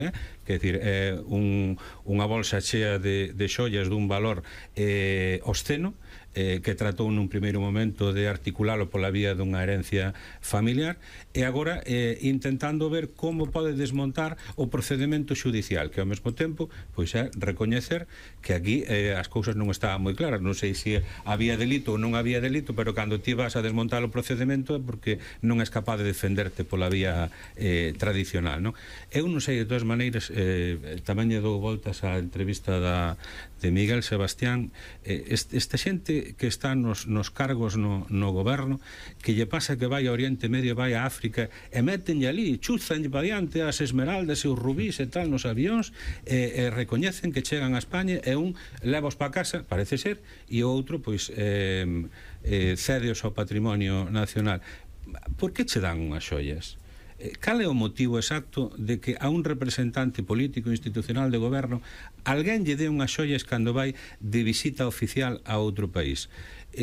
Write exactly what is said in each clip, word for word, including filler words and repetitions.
Eh? Que é dicir, é un, unha bolsa chea de, de xollas dun valor eh, obsceno, eh, que tratou nun primeiro momento de articulalo pola vía dunha herencia familiar, e agora eh, intentando ver como pode desmontar o procedimento xudicial, que ao mesmo tempo pois é recoñecer que aquí eh, as cousas non estaban moi claras. Non sei se había delito ou non había delito, pero cando ti vas a desmontar o procedimento é porque non és capaz de defenderte pola vía eh, tradicional, non? Eu non sei, de todas maneiras, eh, tamén lle dou voltas á entrevista da, de Miguel Sebastián. eh, este, esta xente que está nos, nos cargos no, no goberno, que lle pasa que vai a Oriente Medio, vai a África, e metenlle ali, chuzanlle para diante as esmeraldas e os rubís e tal nos avións, e, e recoñecen que chegan a España, e un leva os pa casa, parece ser, e o outro, pois, eh, eh, cédeos ao patrimonio nacional. Por que che dan unhas xollas? Cal é o motivo exacto de que a un representante político institucional de goberno alguén lle dé unhas xollas cando vai de visita oficial a outro país?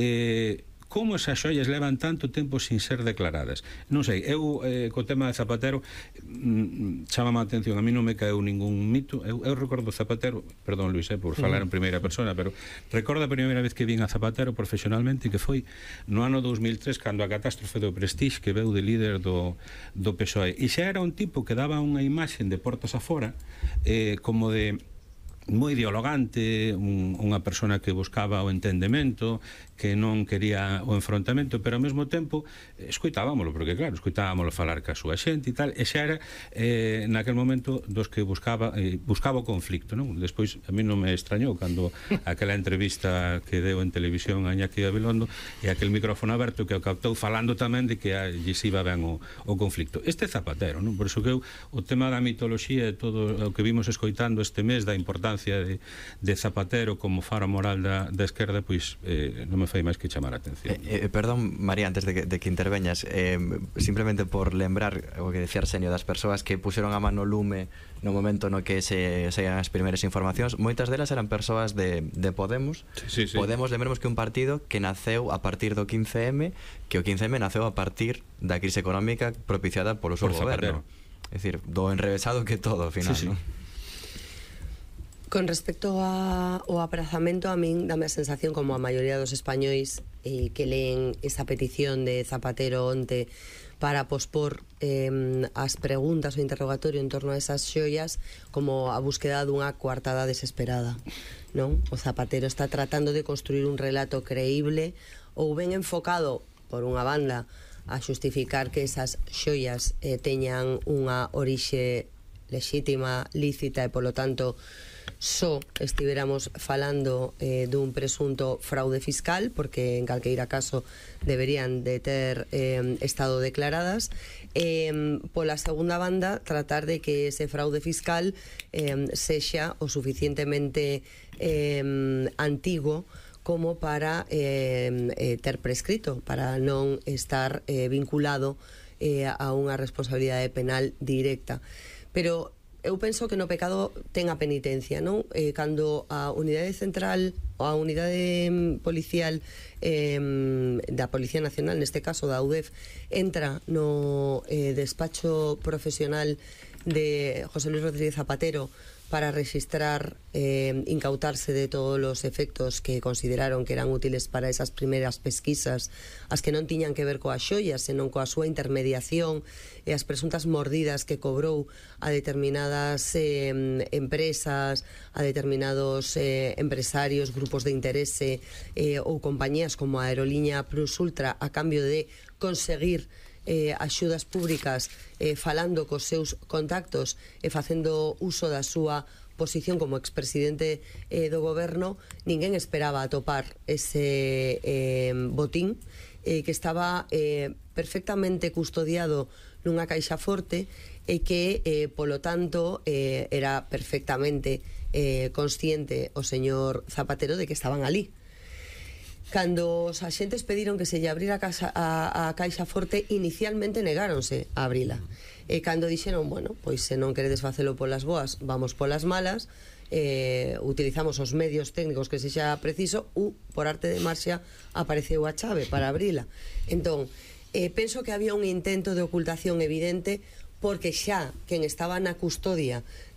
Eh, como esas xollas levan tanto tempo sin ser declaradas? Non sei, eu eh, co tema de Zapatero mm, chamame a atención, a mí non me caeu ningún mito. Eu, eu recordo Zapatero, perdón Luis, eh, por falar en primeira persona, pero recordo a primeira vez que vin a Zapatero profesionalmente, que foi no ano dous mil tres, cando a catástrofe do Prestige, que veu de líder do, do P S O E, e xa era un tipo que daba unha imaxen de portas afora, eh, como de moi dialogante, un, unha persona que buscaba o entendemento, que non quería o enfrontamento, pero ao mesmo tempo escoitábamolo, porque claro, escoitábamolo falar ca súa xente e tal, e xa era eh, naquel momento dos que buscaba eh, buscaba o conflicto, non? Despois a mí non me extrañou cando aquela entrevista que deu en televisión a Iñaki Gabilondo e aquel micrófono aberto que o captou falando tamén de que lles iba ben o, o conflicto. Este é Zapatero, non? Por iso que eu, o tema da mitoloxía e todo o que vimos escoitando este mes da importancia de, de Zapatero como faro moral da, da esquerda, pois eh, non me fai máis que chamar a atención. Eh, eh, perdón, María, antes de que, de que interveñas, eh, simplemente por lembrar o que decía Arsenio das persoas que puxeron a mano lume no momento no que se saían as primeiras informacións, moitas delas eran persoas de, de Podemos. Sí, sí, sí. Podemos, lembremos que un partido que naceu a partir do quince eme, que o quince eme naceu a partir da crise económica propiciada polo seu goberno. É dicir, do enrevesado que todo, ao final, sí, sí. ¿No? Con respecto a, ao aprazamento, a min dame a sensación, como a maioría dos españois eh, que leen esa petición de Zapatero onte para pospor eh, as preguntas o interrogatorio en torno a esas xollas, como a búsqueda dunha coartada desesperada, non? O Zapatero está tratando de construir un relato creíble ou ben enfocado, por unha banda, a xustificar que esas xollas eh, teñan unha orixe lexítima, lícita e, polo tanto, só estiveramos falando eh, dun presunto fraude fiscal, porque en calqueira caso deberían de ter eh, estado declaradas. Eh, pola segunda banda, tratar de que ese fraude fiscal eh, sexa o suficientemente eh, antigo como para eh, eh, ter prescrito, para non estar eh, vinculado eh, a unha responsabilidade penal directa. Pero eu penso que no pecado ten a penitencia, non? Eh, cando a unidade central ou a unidade policial eh, da Policía Nacional, neste caso da U D E F, entra no eh, despacho profesional de José Luis Rodríguez Zapatero para registrar, eh, incautarse de todos os efectos que consideraron que eran útiles para esas primeiras pesquisas, as que non tiñan que ver coa xoia, senón coa súa intermediación e as presuntas mordidas que cobrou a determinadas eh, empresas, a determinados eh, empresarios, grupos de interese eh, ou compañías como a Aerolínea Plus Ultra, a cambio de conseguir Eh, axudas públicas, eh, falando cos seus contactos e facendo uso da súa posición como expresidente eh, do goberno. Ninguén esperaba atopar ese eh, botín eh, que estaba eh, perfectamente custodiado nunha caixa forte e que, eh, polo tanto, eh, era perfectamente eh, consciente o señor Zapatero de que estaban ali. Cando os axentes pediron que se lle abrira a, casa, a, a caixa forte, inicialmente negáronse a abrila. E cando dixeron, bueno, pois se non queredes facelo polas boas, vamos polas malas, eh, utilizamos os medios técnicos que se xa preciso, ou, por arte de marxa, apareceu a chave para abrila. Entón, eh, penso que había un intento de ocultación evidente porque xa quen estaba na custodia